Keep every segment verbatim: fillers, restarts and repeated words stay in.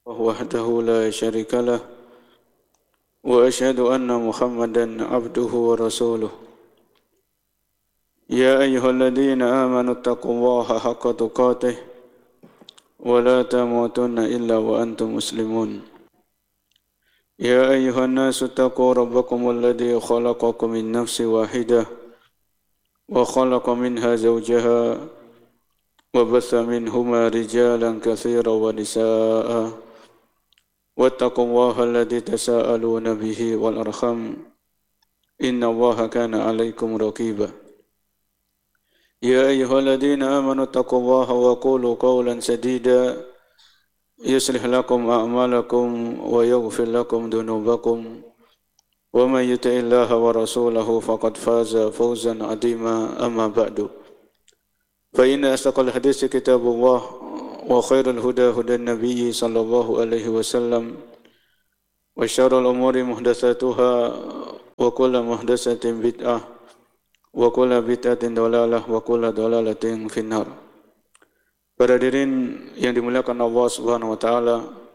وحده لا شريك له وأشهد أن محمدا عبده ورسوله يا أيها الذين آمنوا اتقوا الله حق تقاته ولا تموتن إلا وأنتم مسلمون يا أيها الناس اتقوا ربكم الذي خلقكم من نفس واحدة وخلق منها زوجها وبث منهما رجالا كثيرا ونساء واتقوا الله الذي تساءلون به والأرحام إن الله كان عليكم رقيبا يا أيها الذين آمنوا اتقوا الله وقولوا قولا سديدا يصلح لكم أعمالكم ويغفر لكم ذنوبكم ومن يطع الله ورسوله فقد فاز فوزا عظيما أما بعد فإن أصدق الحديث كتاب الله وخير الهدى هدى النبي صلى الله عليه وسلم وشر الأمور محدثاتها وكل محدثة بدعة وكل بدعة ضلالة وكل ضلالة في النار. Para hadirin yang dimuliakan Allah Subhanahu wa taala,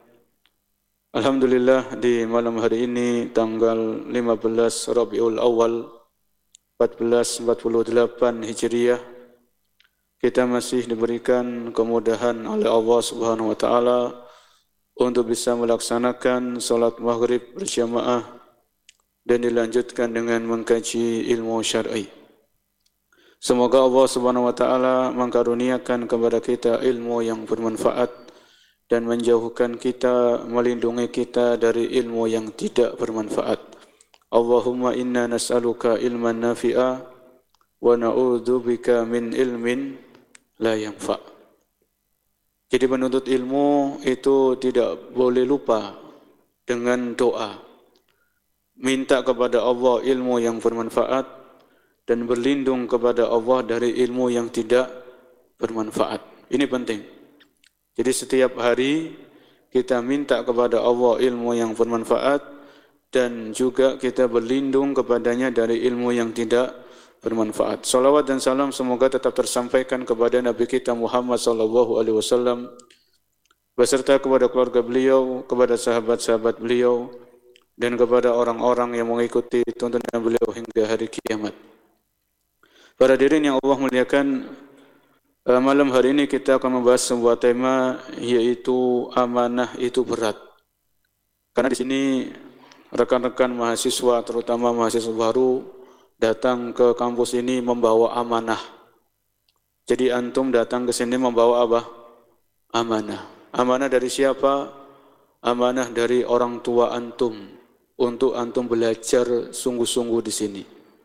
alhamdulillah di malam hari ini tanggal lima belas Rabiul Awal seribu empat ratus empat puluh delapan Hijriah, kita masih diberikan kemudahan oleh Allah Subhanahu wa taala untuk bisa melaksanakan salat maghrib berjamaah dan dilanjutkan dengan mengkaji ilmu syar'i. Semoga Allah Subhanahu wa taala mengkaruniakan kepada kita ilmu yang bermanfaat dan menjauhkan kita, melindungi kita dari ilmu yang tidak bermanfaat. Allahumma inna nas'aluka ilman nafi'a wa na'udzubika min ilmin la yanfa'. Jadi penuntut ilmu itu tidak boleh lupa dengan doa. Minta kepada Allah ilmu yang bermanfaat dan berlindung kepada Allah dari ilmu yang tidak bermanfaat. Ini penting. Jadi setiap hari kita minta kepada Allah ilmu yang bermanfaat dan juga kita berlindung kepadanya dari ilmu yang tidak bermanfaat. Salawat dan salam semoga tetap tersampaikan kepada Nabi kita Muhammad sallallahu alaihi wasallam beserta kepada keluarga beliau, kepada sahabat-sahabat beliau dan kepada orang-orang yang mengikuti tuntunan beliau hingga hari kiamat. Para hadirin yang Allah muliakan, malam hari ini kita akan membahas sebuah tema, yaitu amanah itu berat. Karena di sini rekan-rekan mahasiswa, terutama mahasiswa baru, datang ke kampus ini membawa amanah. Jadi antum datang ke sini membawa apa? Amanah. Amanah dari siapa? Amanah dari orang tua antum untuk antum belajar sungguh-sungguh di sini.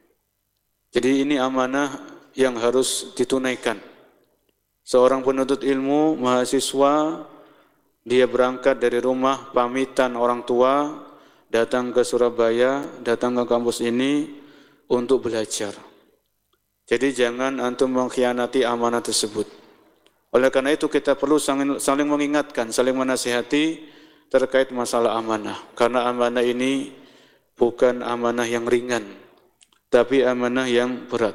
Jadi ini amanah yang harus ditunaikan. Seorang penuntut ilmu, mahasiswa, dia berangkat dari rumah, pamitan orang tua, datang ke Surabaya, datang ke kampus ini untuk belajar. Jadi jangan antum mengkhianati amanah tersebut. Oleh karena itu kita perlu saling, saling mengingatkan, saling menasihati terkait masalah amanah. Karena amanah ini bukan amanah yang ringan, tapi amanah yang berat.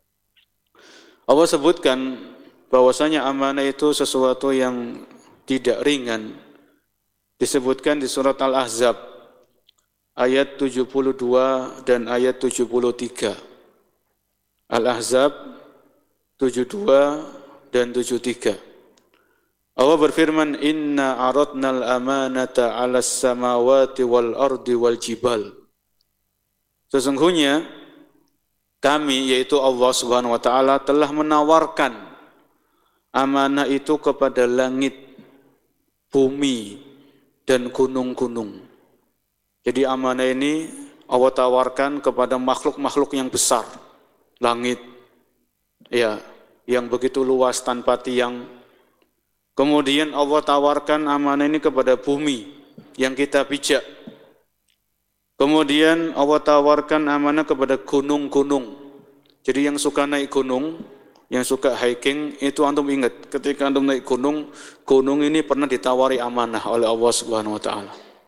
Allah sebutkan bahwasanya amanah itu sesuatu yang tidak ringan. Disebutkan di surat Al-Ahzab ayat tujuh puluh dua dan ayat tujuh puluh tiga. Al-Ahzab tujuh puluh dua dan tujuh puluh tiga. Allah berfirman, "Inna aradnal amanata 'alas samawati wal ardi wal jibal." Sesungguhnya kami, yaitu Allah Subhanahu wa taala, telah menawarkan amanah itu kepada langit, bumi, dan gunung-gunung. Jadi amanah ini Allah tawarkan kepada makhluk-makhluk yang besar. Langit, ya, yang begitu luas tanpa tiang. Kemudian Allah tawarkan amanah ini kepada bumi yang kita pijak. Kemudian Allah tawarkan amanah kepada gunung-gunung. Jadi yang suka naik gunung, yang suka hiking, itu antum ingat, ketika antum naik gunung, gunung ini pernah ditawari amanah oleh Allah Subhanahu wa taala.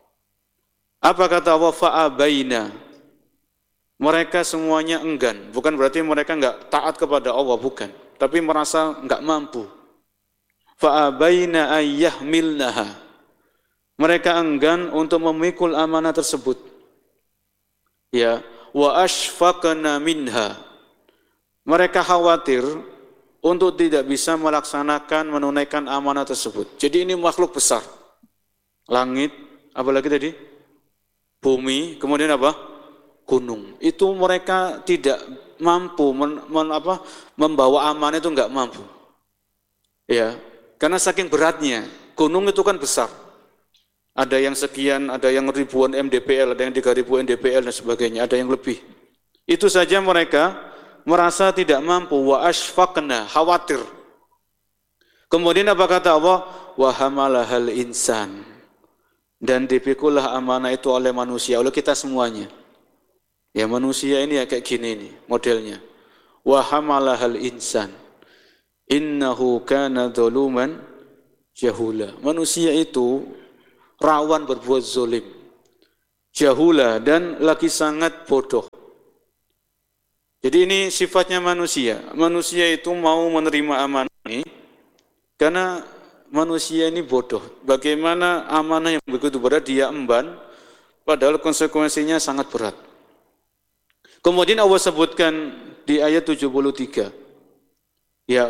Apa kata Allah? Fa'abaina. Mereka semuanya enggan. Bukan berarti mereka enggak taat kepada Allah, bukan. Tapi merasa enggak mampu. Fa'abaina ayyahmilnaha. Mereka enggan untuk memikul amanah tersebut. Ya, wa ashfaqna minha. Mereka khawatir untuk tidak bisa melaksanakan menunaikan amanah tersebut. Jadi ini makhluk besar. Langit, apalagi tadi? Bumi, kemudian apa? Gunung. Itu mereka tidak mampu men, men, apa, membawa amanah, itu enggak mampu. Ya, karena saking beratnya. Gunung itu kan besar. Ada yang sekian, ada yang ribuan M D P L, ada yang tiga ribu M D P L dan sebagainya, ada yang lebih. Itu saja mereka merasa tidak mampu, wa ashfaqna, khawatir. Kemudian apa kata Allah? Wa hamalahal insan. Dan dipikulah amanah itu oleh manusia, oleh kita semuanya. Ya, manusia ini ya kayak gini nih modelnya. Wa hamalahal insan. Innahu kana zaluman jahula. Manusia itu rawan berbuat zalim, jahula, dan lagi sangat bodoh. Jadi ini sifatnya manusia. Manusia itu mau menerima amanah ini karena manusia ini bodoh. Bagaimana amanah yang begitu berat dia emban, padahal konsekuensinya sangat berat. Kemudian Allah sebutkan di ayat tujuh puluh tiga, ya,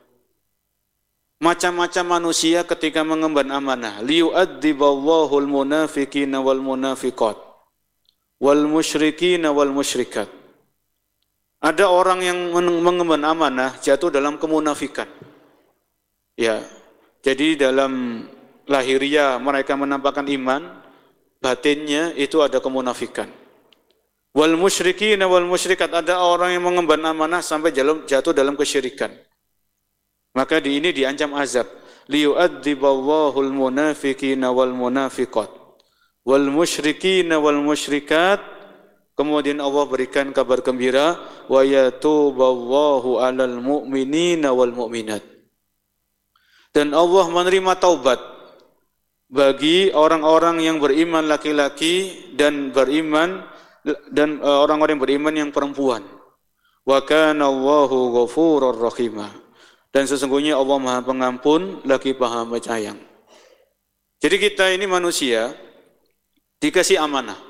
macam-macam manusia ketika mengemban amanah. Liyu'adziballahul munafiqina wal munafiqat wal musyrikina wal musyrikat. Ada orang yang mengemban amanah jatuh dalam kemunafikan. Ya, jadi dalam lahiriah mereka menampakkan iman, batinnya itu ada kemunafikan. Wal musyrikina wal musyrikat, ada orang yang mengemban amanah sampai jatuh dalam kesyirikan. Maka di ini diancam azab. Liyu'adziballahul munafiqina wal munafiqat wal musyrikina wal musyrikat. Kemudian Allah berikan kabar gembira, wa yatuballahu 'alal mu'minina wal mu'minat. Dan Allah menerima taubat bagi orang-orang yang beriman laki-laki dan beriman dan orang-orang yang beriman yang perempuan. Wa kana Allahu ghafurur rahimah. Dan sesungguhnya Allah Maha Pengampun lagi Maha Penyayang. Jadi kita ini manusia dikasih amanah.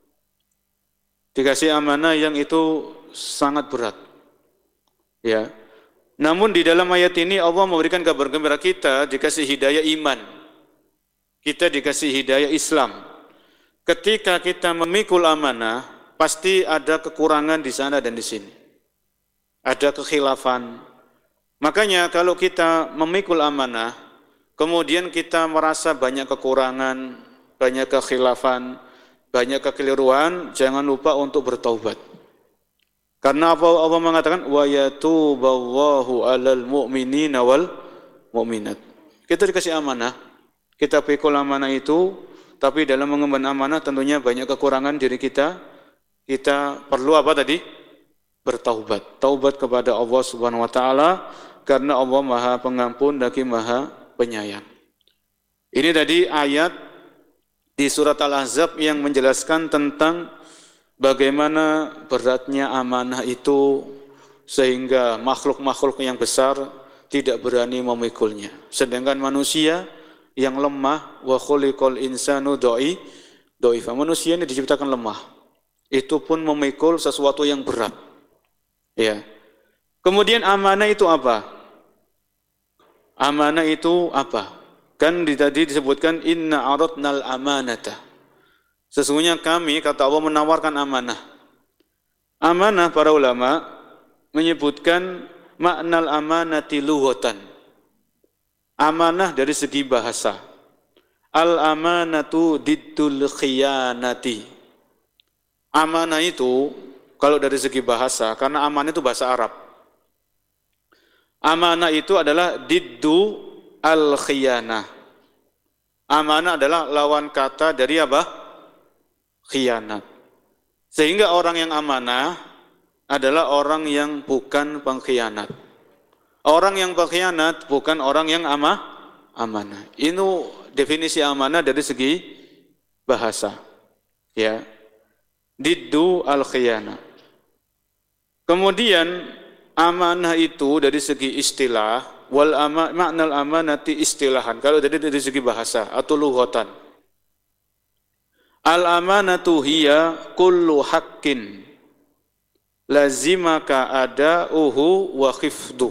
Dikasih amanah yang itu sangat berat. Ya. Namun di dalam ayat ini Allah memberikan kabar gembira, kita dikasih hidayah iman. Kita dikasih hidayah Islam. Ketika kita memikul amanah, pasti ada kekurangan di sana dan di sini. Ada kekhilafan. Makanya kalau kita memikul amanah, kemudian kita merasa banyak kekurangan, banyak kekhilafan, banyak kekeliruan, jangan lupa untuk bertaubat. Karena apa Allah mengatakan, wa yatuballahu 'alal mu'minina wal mu'minat. Kita dikasih amanah, kita pikul amanah itu, tapi dalam mengemban amanah tentunya banyak kekurangan diri kita. Kita perlu apa tadi? Bertaubat. Taubat kepada Allah Subhanahu wa taala. Karena Allah Maha Pengampun lagi Maha Penyayang. Ini tadi ayat di surat Al-Ahzab yang menjelaskan tentang bagaimana beratnya amanah itu sehingga makhluk-makhluk yang besar tidak berani memikulnya. Sedangkan manusia yang lemah, wa khuliqal insanu dha'i dha'ifa. Manusia ini diciptakan lemah. Itu pun memikul sesuatu yang berat. Ya. Kemudian amanah itu apa? Amanah itu apa? Kan di, tadi disebutkan inna aradnal amanata. Sesungguhnya kami, kata Allah, menawarkan amanah. Amanah para ulama menyebutkan maknal amanati lughatan. Amanah dari segi bahasa. Al amanatu diddul khiyanati. Amanah itu kalau dari segi bahasa, karena amanah itu bahasa Arab. Amanah itu adalah diddu al-khiyanah. Amanah adalah lawan kata dari apa? Khianat. Sehingga orang yang amanah adalah orang yang bukan pengkhianat. Orang yang pengkhianat bukan orang yang amah, amanah. Ini definisi amanah dari segi bahasa. Ya. Diddu al-khiyanah. Kemudian amanah itu dari segi istilah, wal ama, maknal amanati istilahan. Kalau dari dari segi bahasa atau lughatan, Al-amanatu hiya kullu haqqin lazimaka ada'uhu wa khifduh.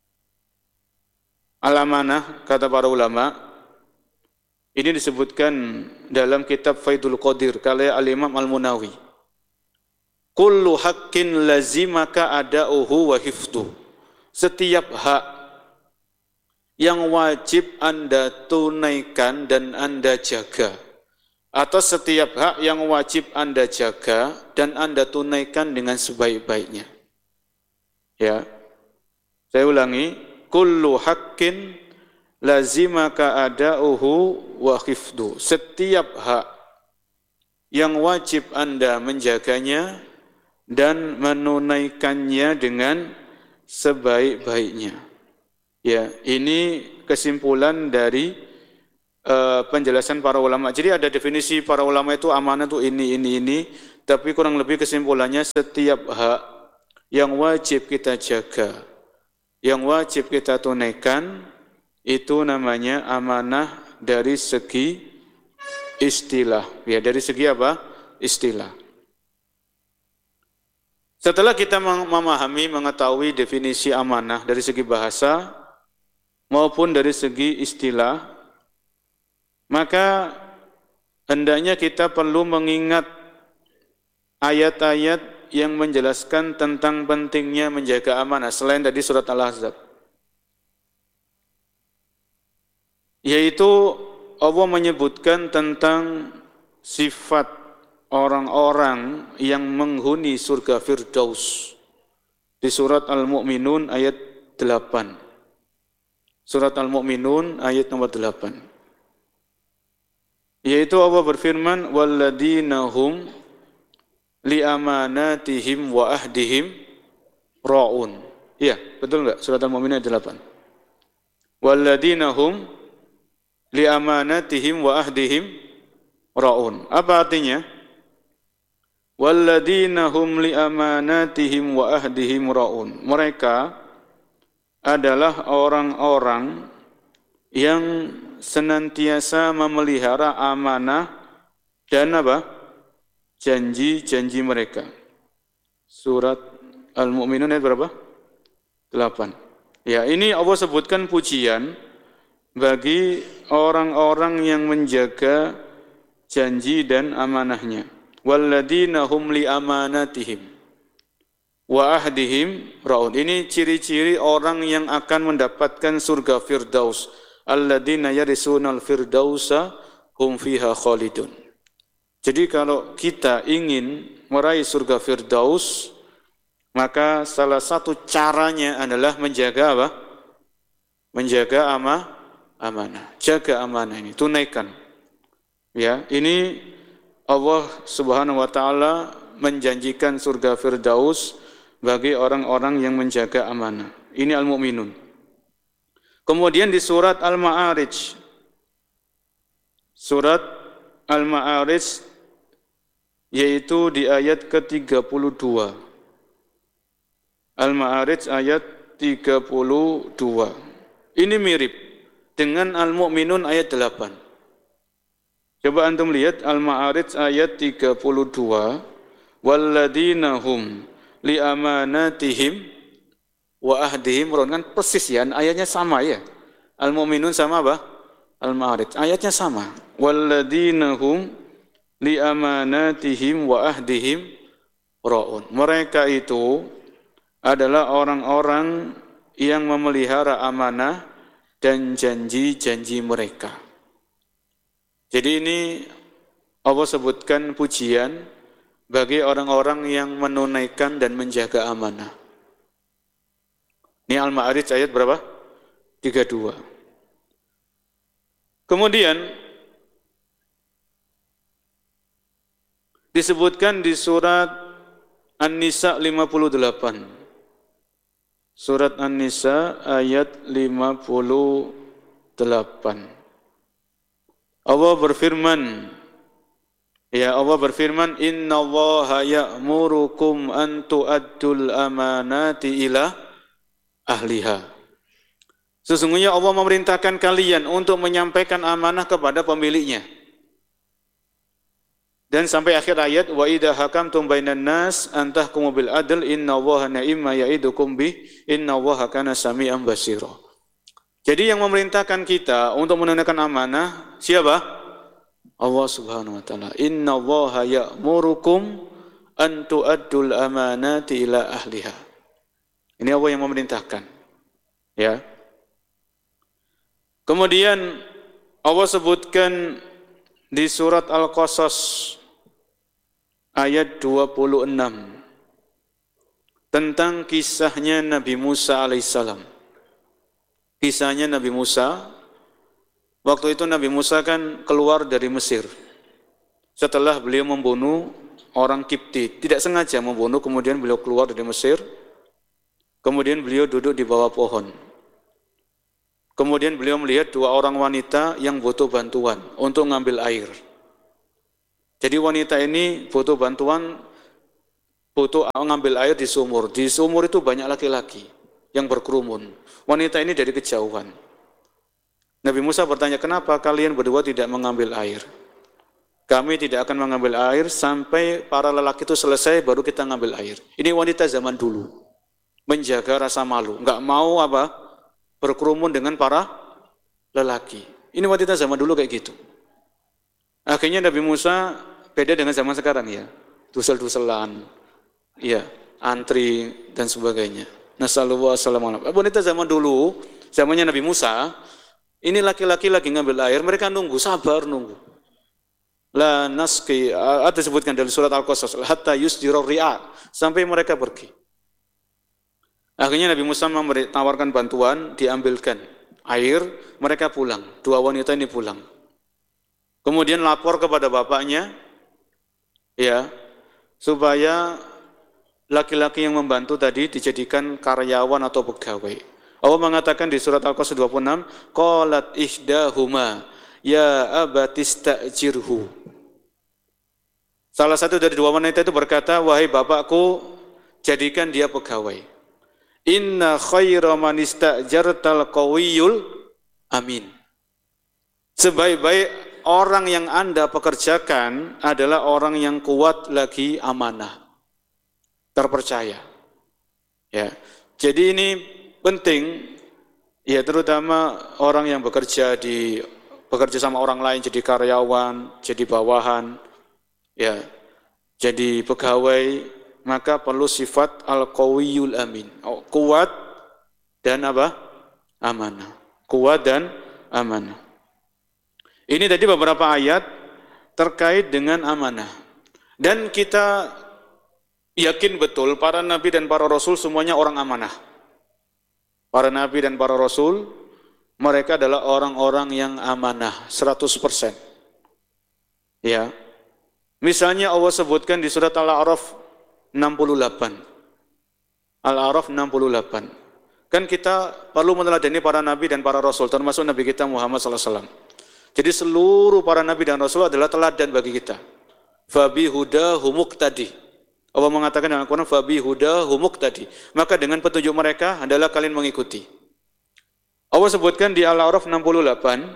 Al-amanah, kata para ulama, ini disebutkan dalam kitab Faidul Qadir karya Al-Imam Al-Munawi. Kullu haqqin lazimaka ada'uhu wa khifduh. Setiap hak yang wajib Anda tunaikan dan Anda jaga, atau setiap hak yang wajib Anda jaga dan Anda tunaikan dengan sebaik-baiknya. Ya. Saya ulangi, kullu haqqin lazimaka ada'uhu wa khifdu. Setiap hak yang wajib Anda menjaganya dan menunaikannya dengan sebaik-baiknya. Ya, ini kesimpulan dari Uh, penjelasan para ulama. Jadi ada definisi para ulama itu amanah itu ini, ini, ini. Tapi kurang lebih kesimpulannya setiap hak yang wajib kita jaga, yang wajib kita tunaikan, itu namanya amanah dari segi istilah. Ya, dari segi apa? Istilah. Setelah kita memahami, mengetahui definisi amanah dari segi bahasa maupun dari segi istilah, maka hendaknya kita perlu mengingat ayat-ayat yang menjelaskan tentang pentingnya menjaga amanah selain dari surat Al-Ahzab. Yaitu Allah menyebutkan tentang sifat orang-orang yang menghuni surga Firdaus di surat Al-Mu'minun ayat delapan. Surat Al-Mu'minun ayat nomor delapan. Yaitu Allah berfirman, walladzina hum li amanatihim wa ahdihim ra'un. Iya, betul enggak? Surat Al-Mu'minun ayat delapan. Walladzina hum li amanatihim wa ahdihim ra'un. Apa artinya? Walladzina hum li amanatihim wa ahdihim ra'un. Mereka adalah orang-orang yang senantiasa memelihara amanah dan apa? Janji-janji mereka. Surat Al-Mu'minun ayat berapa? delapan. Ya, ini Allah sebutkan pujian bagi orang-orang yang menjaga janji dan amanahnya. Walladzina hum li amanatihim wa ahdihim ra'un. Ini ciri-ciri orang yang akan mendapatkan surga Firdaus. Alladzina yarisunal firdausa hum fiha khalidun. Jadi kalau kita ingin meraih surga Firdaus, maka salah satu caranya adalah menjaga apa? Menjaga ama, amanah. Jaga amanah ini, tunaikan. Ya, ini Allah Subhanahu wa taala menjanjikan surga Firdaus bagi orang-orang yang menjaga amanah. Ini Al-Mu'minun. Kemudian di surat Al-Ma'arij, surat Al-Ma'arij yaitu di ayat ke tiga puluh dua. Al-Ma'arij ayat tiga puluh dua. Ini mirip dengan Al-Mu'minun ayat delapan. Coba antum lihat Al-Ma'arij ayat tiga puluh dua. Walladzina hum li amanatihim wa ahdihim ra'un, kan persis ya, ayatnya sama ya. Al-Mu'minun sama apa? Al-Ma'arij, ayatnya sama. Walladzina hum li amanatihim wa ahdihim ra'un. Mereka itu adalah orang-orang yang memelihara amanah dan janji-janji mereka. Jadi ini Allah sebutkan pujian bagi orang-orang yang menunaikan dan menjaga amanah. Ini Al-Ma'arij ayat berapa? tiga puluh dua. Kemudian disebutkan di surat An-Nisa lima puluh delapan. Surat An-Nisa ayat lima puluh delapan. Allah berfirman, ya Allah berfirman, innallaha ya'murukum an tu'addul amanati ila ahliha. Sesungguhnya Allah memerintahkan kalian untuk menyampaikan amanah kepada pemiliknya. Dan sampai akhir ayat, wa idza hakamtum bainan nas an tahkumu bil adl innallaha ni'ma ya'idukum bih innallaha kana sami'an basira. Jadi yang memerintahkan kita untuk menunaikan amanah siapa? Allah Subhanahu wa taala. Innallaha ya'murukum an tu'addul amanati ila ahliha. Ini Allah yang memerintahkan. Ya. Kemudian Allah sebutkan di surat Al-Qasas ayat dua puluh enam tentang kisahnya Nabi Musa alaihissalam. Kisahnya Nabi Musa, waktu itu Nabi Musa kan keluar dari Mesir. Setelah beliau membunuh orang Kipti, tidak sengaja membunuh, kemudian beliau keluar dari Mesir. Kemudian beliau duduk di bawah pohon. Kemudian beliau melihat dua orang wanita yang butuh bantuan untuk mengambil air. Jadi wanita ini butuh bantuan, butuh mengambil air di sumur. Di sumur itu banyak laki-laki yang berkerumun. Wanita ini dari kejauhan. Nabi Musa bertanya, kenapa kalian berdua tidak mengambil air? Kami tidak akan mengambil air sampai para lelaki itu selesai, baru kita mengambil air. Ini wanita zaman dulu. Menjaga rasa malu. Enggak mau apa? Berkerumun dengan para lelaki. Ini wanita zaman dulu kayak gitu. Akhirnya Nabi Musa beda dengan zaman sekarang ya. Dusel-duselan, ya, antri dan sebagainya. Nasallallahu alaihi wasallam. Wanita zaman dulu, zamannya Nabi Musa, ini laki-laki lagi ngambil air, mereka nunggu, sabar nunggu. La naski, ada disebutkan dalam surat Al-Qasas, hatta yusdiru ri'a, sampai mereka pergi. Akhirnya Nabi Musa menawarkan bantuan, diambilkan air, mereka pulang. Dua wanita ini pulang. Kemudian lapor kepada bapaknya, ya, supaya laki-laki yang membantu tadi dijadikan karyawan atau pegawai. Allah mengatakan di surat Al-Qasas dua puluh enam, qalat ihdahuma ya abatista'jirhu. Salah satu dari dua wanita itu berkata, wahai bapakku, jadikan dia pegawai. Inna khaira man ista'jartal qawiyul amin. Sebaik-baik orang yang Anda pekerjakan adalah orang yang kuat lagi amanah, terpercaya. Ya. Jadi ini penting, ya, terutama orang yang bekerja di bekerja sama orang lain, jadi karyawan, jadi bawahan, ya, jadi pegawai, maka perlu sifat al-qawiyul amin, oh, kuat dan apa? Amanah. Kuat dan amanah. Ini tadi beberapa ayat terkait dengan amanah. Dan kita yakin betul para nabi dan para rasul semuanya orang amanah. Para nabi dan para rasul, mereka adalah orang-orang yang amanah seratus persen. Ya. Misalnya Allah sebutkan di surat Al-A'raf enam puluh delapan. Al-A'raf enam puluh delapan. Kan kita perlu meneladani para nabi dan para rasul, termasuk Nabi kita Muhammad sallallahu alaihi wasallam. Jadi seluruh para nabi dan rasul adalah teladan bagi kita. Fabi hudahu muqtadi. Allah mengatakan dalam Al-Quran, fabi hudahu muqtadi. Maka dengan petunjuk mereka adalah kalian mengikuti. Allah sebutkan di Al-A'raf enam puluh delapan,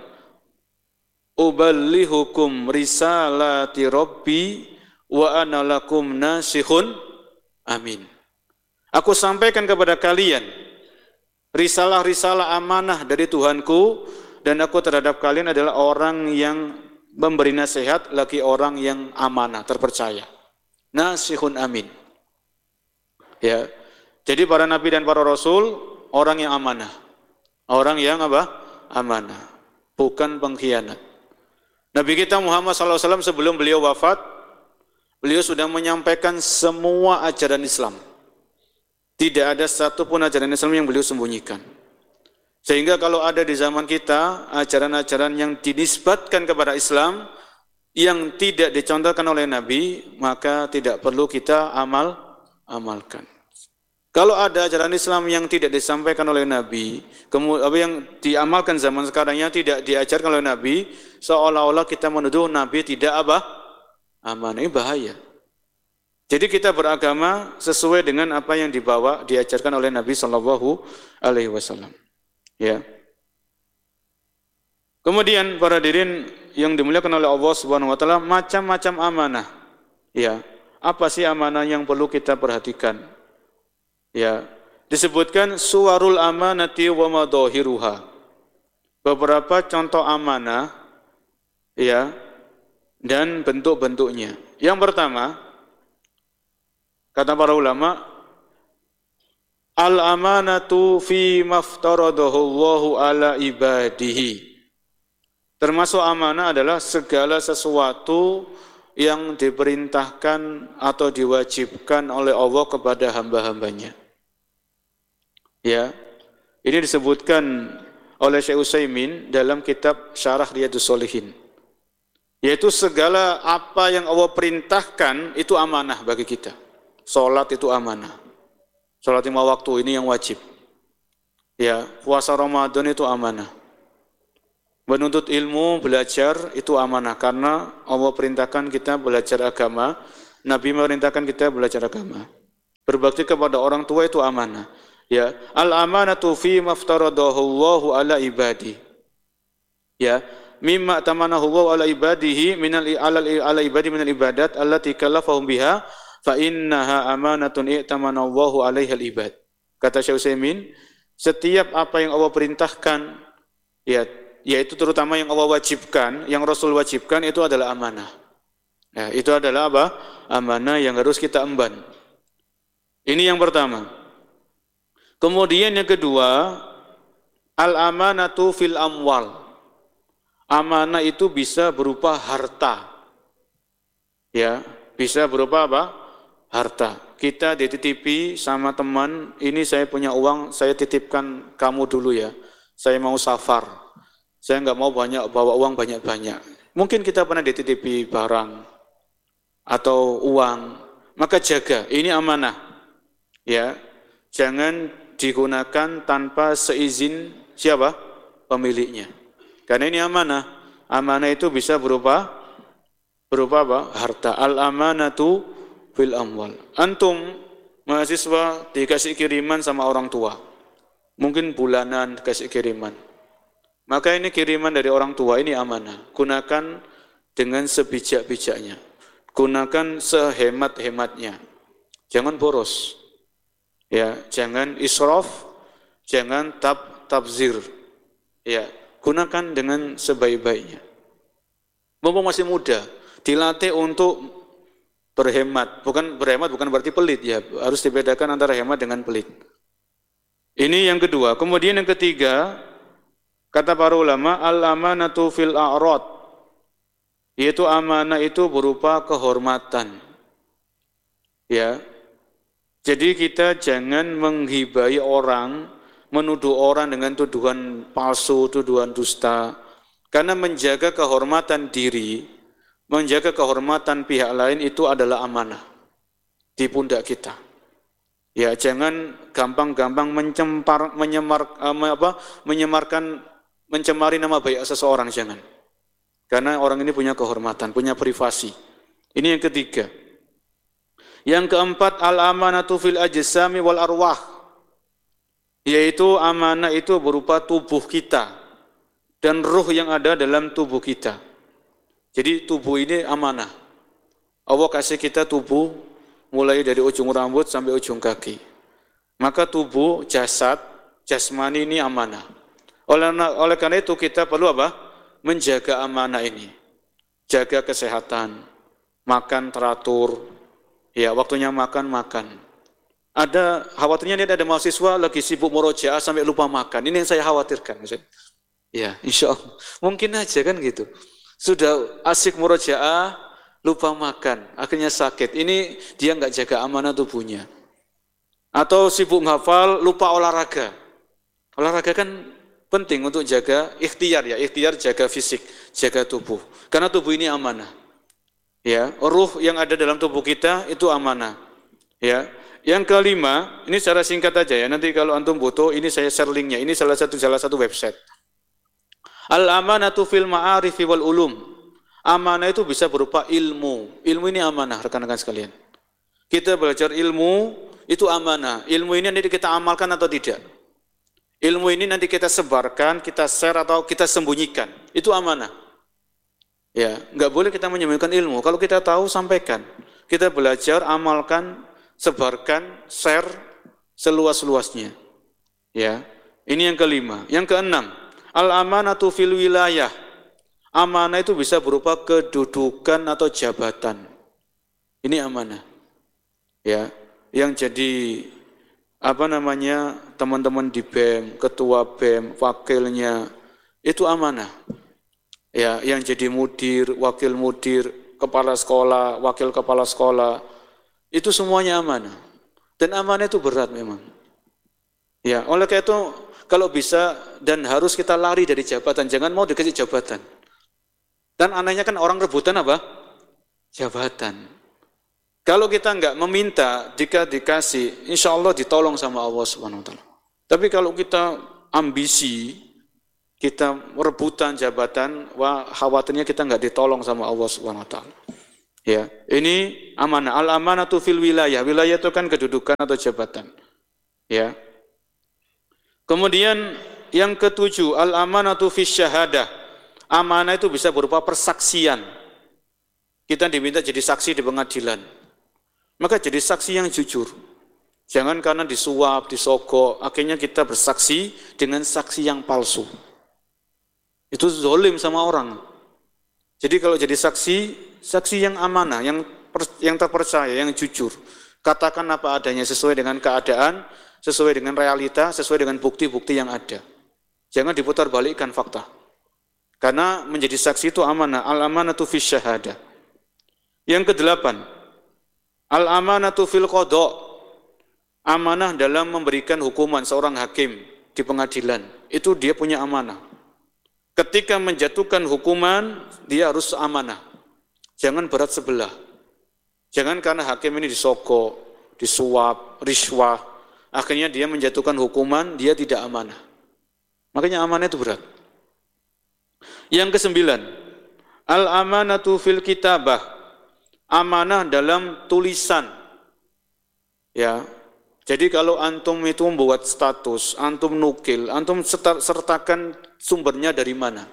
uballihukum risalati rabbi wa ana lakum nasihun amin. Aku sampaikan kepada kalian risalah-risalah amanah dari Tuhanku, dan aku terhadap kalian adalah orang yang memberi nasihat, lagi orang yang amanah, terpercaya. Nasihun amin. Ya. Jadi para nabi dan para rasul orang yang amanah. Orang yang apa? Amanah. Bukan pengkhianat. Nabi kita Muhammad sallallahu alaihi wasallam sebelum beliau wafat, beliau sudah menyampaikan semua ajaran Islam. Tidak ada satupun ajaran Islam yang beliau sembunyikan. Sehingga kalau ada di zaman kita ajaran-ajaran yang dinisbatkan kepada Islam yang tidak dicontohkan oleh Nabi, maka tidak perlu kita amal amalkan. Kalau ada ajaran Islam yang tidak disampaikan oleh Nabi, kemudian yang diamalkan zaman sekarang yang tidak diajarkan oleh Nabi, seolah-olah kita menuduh Nabi tidak apa? Aman. Ini bahaya. Jadi kita beragama sesuai dengan apa yang dibawa, diajarkan oleh Nabi Shallallahu Alaihi Wasallam. Ya. Kemudian para hadirin yang dimuliakan oleh Allah Subhanahu wa taala, macam-macam amanah. Ya, apa sih amanah yang perlu kita perhatikan? Ya, disebutkan suwarul amanati wa madhahiruha. Beberapa contoh amanah ya dan bentuk-bentuknya. Yang pertama, kata para ulama, al-amanatu fi maftaradahu Allahu ala ibadihi. Termasuk amanah adalah segala sesuatu yang diperintahkan atau diwajibkan oleh Allah kepada hamba-hambanya. Ya, ini disebutkan oleh Syekh Utsaimin dalam kitab Syarah Riyadhus Shalihin. Yaitu segala apa yang Allah perintahkan itu amanah bagi kita. Salat itu amanah. Salat lima waktu ini yang wajib. Ya, puasa Ramadan itu amanah. Menuntut ilmu, belajar itu amanah karena Allah perintahkan kita belajar agama, Nabi merintahkan kita belajar agama. Berbakti kepada orang tua itu amanah. Ya, al-amanatu fi maftaradahu Allahu ala ibadi. Ya, mimma tamanahu Allahu ala ibadihi minal ala, ala ibadi minal ibadat allati kallafahum biha fa innaha amanatun i'tamana Allahu alaiha al-ibad. Kata Syekh Utsaimin, setiap apa yang Allah perintahkan, ya, yaitu terutama yang Allah wajibkan, yang Rasul wajibkan itu adalah amanah. Nah, itu adalah apa? Amanah yang harus kita emban. Ini yang pertama. Kemudian yang kedua, al-amanatu fil amwal. Amanah itu bisa berupa harta. Ya, bisa berupa apa? Harta. Kita dititipi sama teman, ini saya punya uang, saya titipkan kamu dulu ya. Saya mau safar. Saya nggak mau banyak bawa uang banyak-banyak. Mungkin kita pernah dititipi barang atau uang, maka jaga. Ini amanah. Ya, jangan digunakan tanpa seizin siapa? Pemiliknya. Karena ini amanah. Amanah itu bisa berupa berupa apa? Harta. Al-amanatu fil amwal. Antum mahasiswa dikasih kiriman sama orang tua. Mungkin bulanan dikasih kiriman. Maka ini kiriman dari orang tua, ini amanah. Gunakan dengan sebijak-bijaknya. Gunakan sehemat-hematnya. Jangan boros. Ya, jangan israf, jangan tab tabzir. Ya, gunakan dengan sebaik-baiknya. Mumpung masih muda, dilatih untuk berhemat. Bukan berhemat bukan berarti pelit ya, harus dibedakan antara hemat dengan pelit. Ini yang kedua. Kemudian yang ketiga, kata para ulama, al-amanatu fil a'rad. Yaitu amanah itu berupa kehormatan. Ya. Jadi kita jangan menghibai orang, menuduh orang dengan tuduhan palsu, tuduhan dusta. Karena menjaga kehormatan diri, menjaga kehormatan pihak lain itu adalah amanah di pundak kita. Ya, jangan gampang-gampang mencemar, menyemar, apa, menyemarkan, mencemari nama baik seseorang, jangan. Karena orang ini punya kehormatan, punya privasi. Ini yang ketiga. Yang keempat, al-amanatu fil ajsami wal arwah. Yaitu amanah itu berupa tubuh kita dan ruh yang ada dalam tubuh kita. Jadi tubuh ini amanah. Allah kasih kita tubuh mulai dari ujung rambut sampai ujung kaki. Maka tubuh, jasad, jasmani ini amanah. Oleh, oleh karena itu kita perlu apa? Menjaga amanah ini. Jaga kesehatan, makan teratur. Ya, waktunya makan, makan. Ada, khawatirnya ini ada mahasiswa lagi sibuk murojaah sampai lupa makan. Ini yang saya khawatirkan. Ya, insya Allah. Mungkin aja kan gitu. Sudah asik murojaah, lupa makan. Akhirnya sakit. Ini dia nggak jaga amanah tubuhnya. Atau sibuk menghafal, lupa olahraga. Olahraga kan penting untuk jaga ikhtiar ya. Ikhtiar jaga fisik, jaga tubuh. Karena tubuh ini amanah. Ya, ruh yang ada dalam tubuh kita itu amanah. Ya, yang kelima, ini secara singkat aja ya. Nanti kalau antum butuh, ini saya share linknya. Ini salah satu salah satu website. Al-amanatu fil ma'arifi wal ulum. Amanah itu bisa berupa ilmu. Ilmu ini amanah, rekan-rekan sekalian. Kita belajar ilmu itu amanah. Ilmu ini nanti kita amalkan atau tidak. Ilmu ini nanti kita sebarkan, kita share atau kita sembunyikan. Itu amanah. Ya, nggak boleh kita menyembunyikan ilmu. Kalau kita tahu, sampaikan. Kita belajar, amalkan, sebarkan, share seluas-luasnya. Ya, ini yang kelima. Yang keenam, al-amanatu fil wilayah. Amanah itu bisa berupa kedudukan atau jabatan. Ini amanah. Ya, yang jadi apa namanya teman-teman di B E M, ketua B E M, wakilnya itu amanah. Ya, yang jadi mudir, wakil mudir, kepala sekolah, wakil kepala sekolah, itu semuanya amanah. Dan amanah itu berat memang. Ya, oleh karena itu kalau bisa dan harus kita lari dari jabatan, jangan mau dikasih jabatan. Dan anehnya kan orang rebutan apa? Jabatan. Kalau kita enggak meminta, jika dikasih, insya Allah ditolong sama Allah subhanahu wa taala. Tapi kalau kita ambisi, kita rebutan jabatan, wah khawatirnya kita enggak ditolong sama Allah subhanahu wa taala. Ya, ini amanah. Al-amanatu fil wilayah. Wilayah itu kan kedudukan atau jabatan. Ya. Kemudian yang ketujuh, al-amanatu fis syahadah. Amanah itu bisa berupa persaksian. Kita diminta jadi saksi di pengadilan. Maka jadi saksi yang jujur. Jangan karena disuap, disogok, akhirnya kita bersaksi dengan saksi yang palsu. Itu zalim sama orang. Jadi kalau jadi saksi, saksi yang amanah, yang yang terpercaya, yang jujur. Katakan apa adanya sesuai dengan keadaan, sesuai dengan realita, sesuai dengan bukti-bukti yang ada. Jangan diputar balikkan fakta. Karena menjadi saksi itu amanah, al-amanatu fis syahadah. Yang kedelapan, al-amanatu fil qada. Amanah dalam memberikan hukuman seorang hakim di pengadilan. Itu dia punya amanah. Ketika menjatuhkan hukuman, dia harus amanah. Jangan berat sebelah. Jangan karena hakim ini disogok, disuap, riswah, akhirnya dia menjatuhkan hukuman, dia tidak amanah. Makanya amanah itu berat. Yang kesembilan, al-amanatu fil kitabah. Amanah dalam tulisan. Ya. Jadi kalau antum itu membuat status, antum nukil, antum sertakan sumbernya dari mana?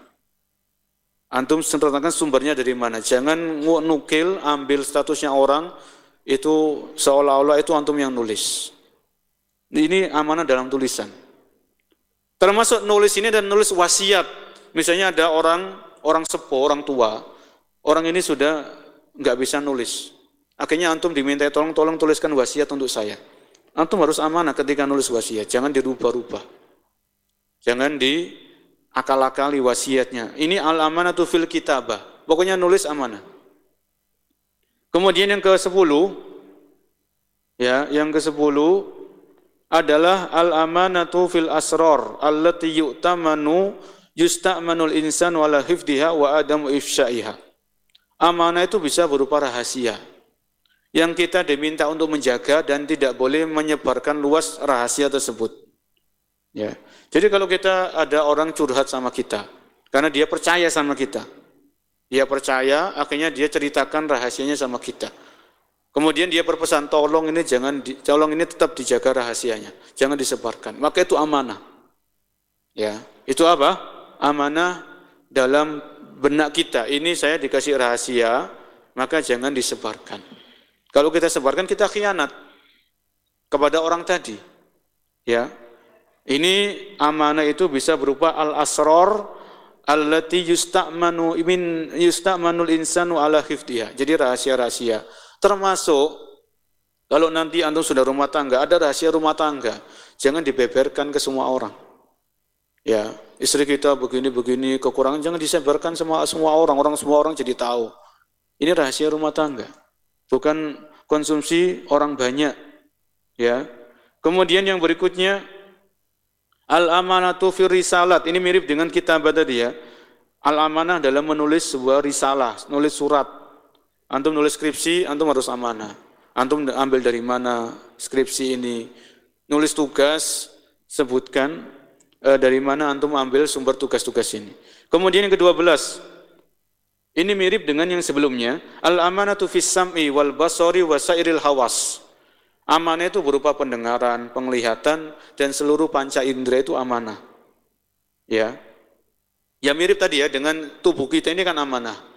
Antum sertakan sumbernya dari mana? Jangan nukil, ambil statusnya orang, itu seolah-olah itu antum yang nulis. Ini amanah dalam tulisan. Termasuk nulis ini dan nulis wasiat. Misalnya ada orang, orang sepuh, orang tua, orang ini sudah nggak bisa nulis. Akhirnya antum diminta tolong, tolong tuliskan wasiat untuk saya. Antum harus amanah ketika nulis wasiat, jangan dirubah-rubah. Jangan diakal-akali wasiatnya. Ini al-amanatu fil kitabah. Pokoknya nulis amanah. Kemudian yang ke sepuluh, ya, yang ke sepuluh adalah al-amanatu fil asrar allati yu'tamanu yusta'manul insan wala hifdhiha wa adamu ifsya'iha. Amanah itu bisa berupa rahasia yang kita diminta untuk menjaga dan tidak boleh menyebarkan luas rahasia tersebut. Ya. Jadi kalau kita ada orang curhat sama kita, karena dia percaya sama kita, dia percaya, akhirnya dia ceritakan rahasianya sama kita. Kemudian dia berpesan, tolong ini jangan, di, tolong ini tetap dijaga rahasianya, jangan disebarkan. Maka itu amanah. Ya, itu apa? Amanah dalam benak kita. Ini saya dikasih rahasia, maka jangan disebarkan. Kalau kita sebarkan, kita khianat kepada orang tadi. Ya, ini amanah itu bisa berupa al-asrar allati yusta'manu min yusta'manul insanu ala hifdhiha. Jadi rahasia-rahasia. Termasuk kalau nanti antum sudah rumah tangga, ada rahasia rumah tangga, jangan dibeberkan ke semua orang. Ya, istri kita begini-begini kekurangan, jangan disebarkan semua semua orang, orang semua orang jadi tahu. Ini rahasia rumah tangga. Bukan konsumsi orang banyak, ya. Kemudian yang berikutnya al-amanatu fi risalat. Ini mirip dengan kitabah tadi ya. Al-amanah dalam menulis sebuah risalah, nulis surat. Antum nulis skripsi, antum harus amanah. Antum ambil dari mana skripsi ini? Nulis tugas, sebutkan eh, dari mana antum ambil sumber tugas-tugas ini. Kemudian yang kedua belas. Ini mirip dengan yang sebelumnya, al-amanatu fis sam'i wal basari wa sairil hawas. Amanah itu berupa pendengaran, penglihatan dan seluruh panca indera itu amanah. Ya. Ya mirip tadi ya dengan tubuh kita ini kan amanah.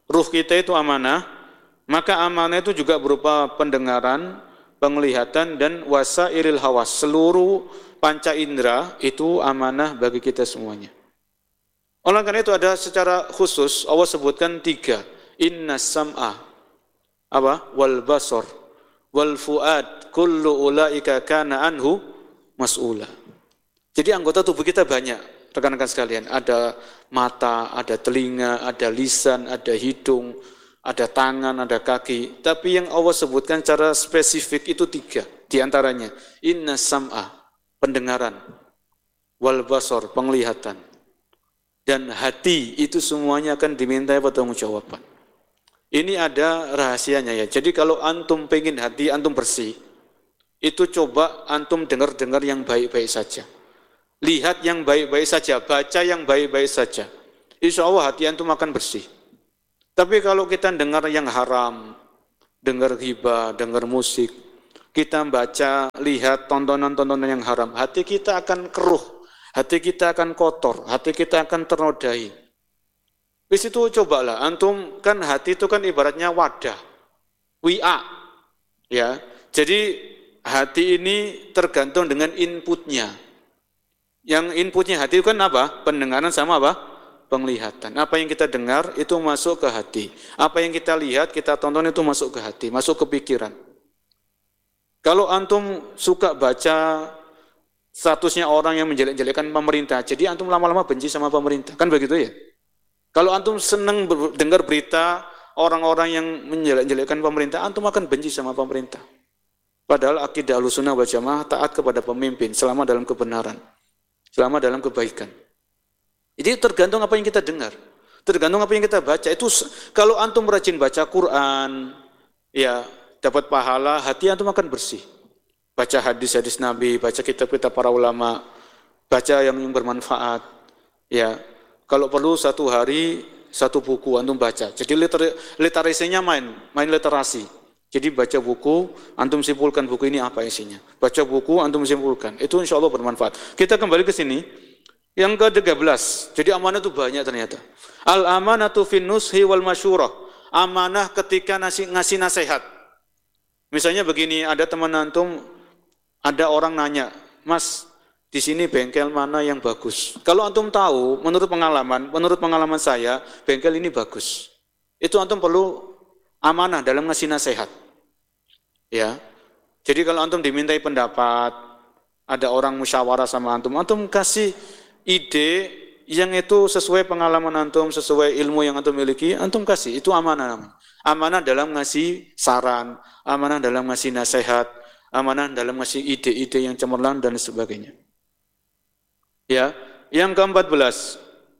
ruh kita itu amanah, maka amanah itu juga berupa pendengaran, penglihatan, dan wasairil hawas. Seluruh panca indera itu amanah bagi kita semuanya. Oleh karena itu ada secara khusus Allah sebutkan tiga. Inna sam'a apa? Wal basar wal fuad kullu ulaika kana anhu mas'ula. Jadi anggota tubuh kita banyak, rekan-rekan sekalian. Ada mata, ada telinga, ada lisan, ada hidung, ada tangan, ada kaki. Tapi yang Allah sebutkan secara spesifik itu tiga. Di antaranya, inna sam'a, pendengaran, wal basar, penglihatan, dan hati, itu semuanya akan dimintai pertanggungjawaban. Ini ada rahasianya ya. Jadi kalau antum pengen hati antum bersih, itu coba antum dengar-dengar yang baik-baik saja. Lihat yang baik-baik saja, baca yang baik-baik saja. Insya Allah hati antum akan bersih. Tapi kalau kita dengar yang haram, dengar ghibah, dengar musik, kita baca, lihat tontonan-tontonan yang haram, hati kita akan keruh, hati kita akan kotor, hati kita akan ternodai. Di situ cobalah, antum kan hati itu kan ibaratnya wadah, wi'a, ya. Jadi hati ini tergantung dengan inputnya. Yang inputnya hati itu kan apa? Pendengaran sama apa? Penglihatan. Apa yang kita dengar itu masuk ke hati. Apa yang kita lihat, kita tonton itu masuk ke hati, masuk ke pikiran. Kalau antum suka baca statusnya orang yang menjelek-jelekkan pemerintah, jadi antum lama-lama benci sama pemerintah, kan begitu ya? Kalau antum senang dengar berita orang-orang yang menjelek-jelekkan pemerintah, antum akan benci sama pemerintah. Padahal akidah Ahlussunnah wal Jamaah taat kepada pemimpin selama dalam kebenaran, selama dalam kebaikan. Jadi tergantung apa yang kita dengar, tergantung apa yang kita baca. Itu kalau antum rajin baca Quran, ya dapat pahala, hati antum akan bersih. Baca hadis-hadis Nabi, baca kitab-kitab para ulama, baca yang bermanfaat. Ya, kalau perlu satu hari satu buku antum baca. Jadi liter, literasinya main, main literasi. Jadi baca buku, antum simpulkan buku ini apa isinya. Baca buku, antum simpulkan. Itu insya Allah bermanfaat. Kita kembali ke sini. Yang ke tiga belas. Jadi amanah itu banyak ternyata. Al-amanatu fin nushi wal masyurah. Amanah ketika ngasih, ngasih nasihat. Misalnya begini, ada teman antum, ada orang nanya, Mas, di sini bengkel mana yang bagus? Kalau antum tahu, menurut pengalaman, menurut pengalaman saya, bengkel ini bagus. Itu antum perlu amanah dalam ngasih nasihat. Ya, jadi kalau antum dimintai pendapat, ada orang musyawarah sama antum, antum kasih ide yang itu sesuai pengalaman antum, sesuai ilmu yang antum miliki, antum kasih, itu amanah namanya. Amanah dalam ngasih saran, amanah dalam ngasih nasihat, amanah dalam ngasih ide-ide yang cemerlang dan sebagainya. Ya, yang keempat belas,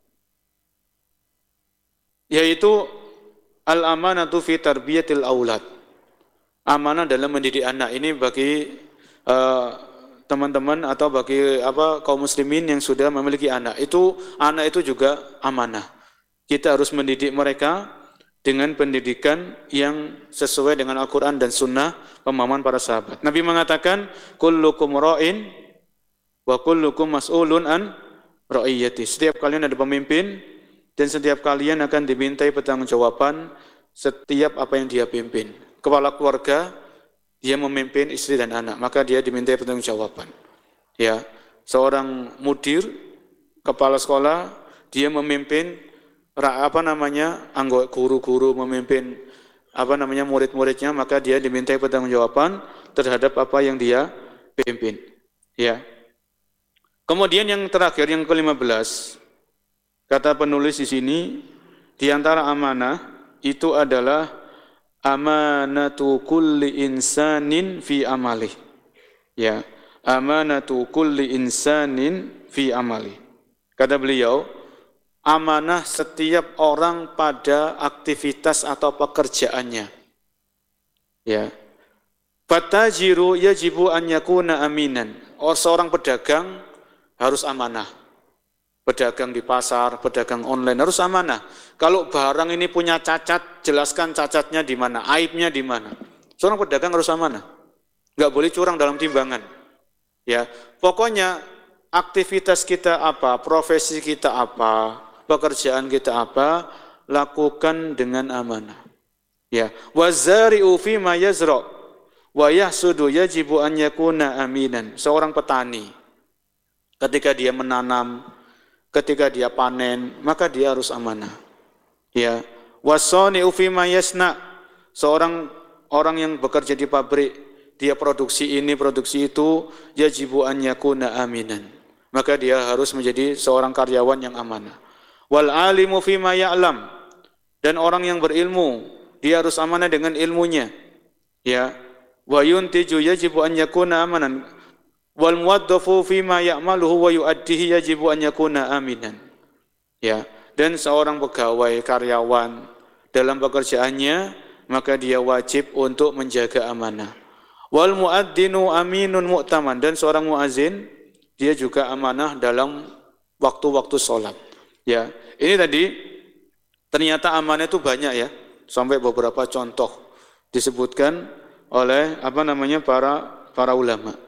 yaitu al-amanatu fi tarbiyatil aulad. Amanah dalam mendidik anak. Ini bagi uh, teman-teman atau bagi apa kaum muslimin yang sudah memiliki anak. Itu anak itu juga amanah. Kita harus mendidik mereka dengan pendidikan yang sesuai dengan Al-Quran dan Sunnah pemahaman para sahabat. Nabi mengatakan, kullukum ra'in wa kullukum mas'ulun an ra'iyati. Setiap kalian ada pemimpin dan setiap kalian akan dimintai pertanggungjawaban setiap apa yang dia pimpin. Kepala keluarga, dia memimpin istri dan anak, maka dia dimintai pertanggungjawaban. Ya, seorang mudir, kepala sekolah, dia memimpin apa namanya anggota guru-guru, memimpin apa namanya murid-muridnya, maka dia dimintai pertanggungjawaban terhadap apa yang dia pimpin. Ya. Kemudian yang terakhir, yang kelima belas, kata penulis di sini, di antara amanah itu adalah amanatu kulli insanin fi amalih. Ya, amanatu kulli insanin fi amalih. Kata beliau, amanah setiap orang pada aktivitas atau pekerjaannya. Ya. Fatajiru yajibu an yakuna aminan. Orang seorang pedagang harus amanah. Pedagang di pasar, pedagang online harus amanah. Kalau barang ini punya cacat, jelaskan cacatnya di mana, aibnya di mana. Seorang pedagang harus amanah. Enggak boleh curang dalam timbangan. Ya, pokoknya aktivitas kita apa, profesi kita apa, pekerjaan kita apa, lakukan dengan amanah. Ya, wazari'u fi ma yazra' wa yahsudu yajibu an yakuna aminan. Seorang petani ketika dia menanam, ketika dia panen, maka dia harus amanah. Ya, wasani'u fi ma yasna'. Seorang orang yang bekerja di pabrik, dia produksi ini, produksi itu, yajibu an yakuna aminan. Maka dia harus menjadi seorang karyawan yang amanah. Wal alimu fi ma ya'lam. Dan orang yang berilmu, dia harus amanah dengan ilmunya. Ya, wa yuntiju yajibu an yakuna amanan. Wal muwaddafu fi ma ya'maluhu wa yu'addihi yajibu an yakuna aminan. Ya, dan seorang pegawai karyawan dalam pekerjaannya, maka dia wajib untuk menjaga amanah. Wal muadzinu aminun mu'taman, dan seorang muazin dia juga amanah dalam waktu-waktu sholat. Ya, ini tadi ternyata amanah itu banyak ya. Sampai beberapa contoh disebutkan oleh apa namanya para para ulama.